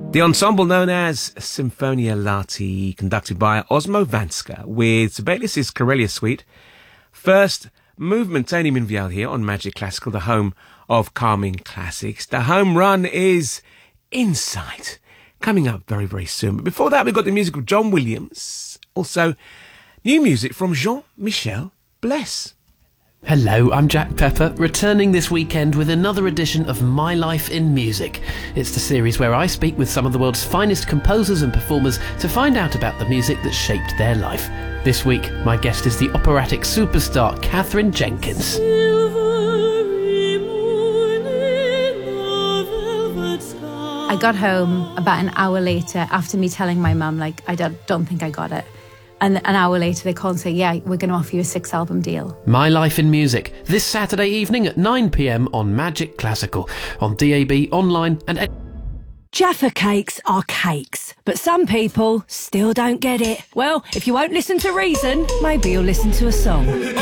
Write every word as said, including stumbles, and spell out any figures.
The ensemble known as Symphonia Lati, conducted by Osmo Vanska, with Sibelius' Karelia Suite. First movement, Tony Minvial here on Magic Classical, the home of calming classics. The home run is Insight, coming up very, very soon. But before that, we've got the music of John Williams. Also, new music from Jean-Michel Bless. Hello, I'm Jack Pepper, returning this weekend with another edition of My Life in Music. It's the series where I speak with some of the world's finest composers and performers to find out about the music that shaped their life. This week, my guest is the operatic superstar Katherine Jenkins. I got home about an hour later after me telling my mum, like, I don't, don't think I got it. And an hour later, they call and say, yeah, we're going to offer you a six-album deal. My Life in Music, this Saturday evening at nine p.m. on Magic Classical, on D A B, online and... Ed- Jaffa cakes are cakes, but some people still don't get it. Well, if you won't listen to reason, maybe you'll listen to a song.